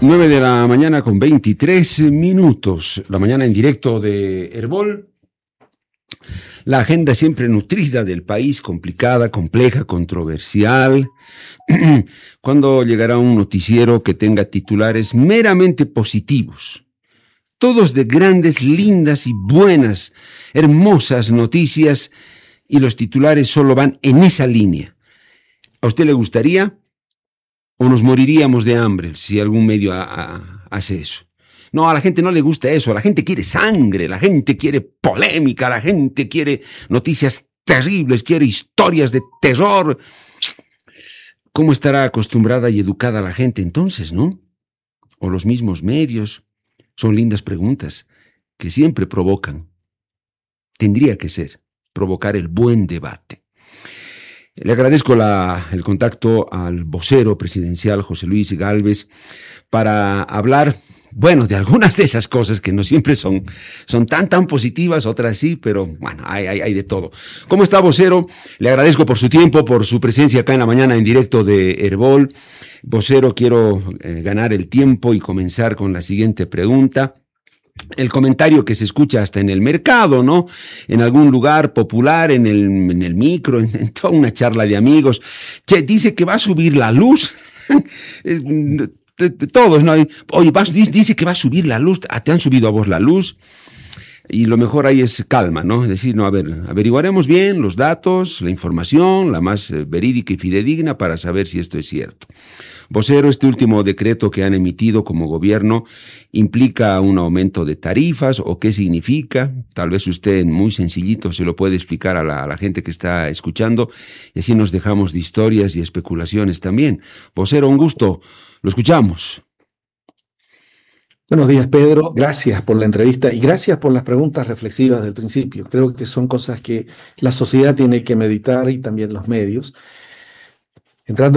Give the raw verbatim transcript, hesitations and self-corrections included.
nueve de la mañana con veintitrés minutos, la mañana en directo de Herbol. La agenda siempre nutrida del país, complicada, compleja, controversial. ¿Cuándo llegará un noticiero que tenga titulares meramente positivos? Todos de grandes, lindas y buenas, hermosas noticias, y los titulares solo van en esa línea. ¿A usted le gustaría? ¿O nos moriríamos de hambre si algún medio a, a, hace eso? No, a la gente no le gusta eso, la gente quiere sangre, la gente quiere polémica, la gente quiere noticias terribles, quiere historias de terror. ¿Cómo estará acostumbrada y educada la gente entonces, no? ¿O los mismos medios? Son lindas preguntas que siempre provocan. Tendría que ser, provocar el buen debate. Le agradezco la, el contacto al vocero presidencial José Luis Gálvez para hablar, bueno, de algunas de esas cosas que no siempre son, son tan, tan positivas, otras sí, pero bueno, hay, hay, hay de todo. ¿Cómo está, vocero? Le agradezco por su tiempo, por su presencia acá en la mañana en directo de Herbol. Vocero, quiero eh, ganar el tiempo y comenzar con la siguiente pregunta. El comentario que se escucha hasta en el mercado, ¿no? En algún lugar popular, en el, en el micro, en, en toda una charla de amigos. Che, dice que va a subir la luz. Todos, ¿no? Oye, vas, dice que va a subir la luz. ¿Te han subido a vos la luz? Y lo mejor ahí es calma, ¿no? Es decir, no, a ver, averiguaremos bien los datos, la información, la más verídica y fidedigna para saber si esto es cierto. Vocero, este último decreto que han emitido como gobierno, ¿implica un aumento de tarifas o qué significa? Tal vez usted muy sencillito se lo puede explicar a la, a la gente que está escuchando y así nos dejamos de historias y especulaciones también. Vocero, un gusto, lo escuchamos. Buenos días, Pedro. Gracias por la entrevista y gracias por las preguntas reflexivas del principio. Creo que son cosas que la sociedad tiene que meditar y también los medios. Entrando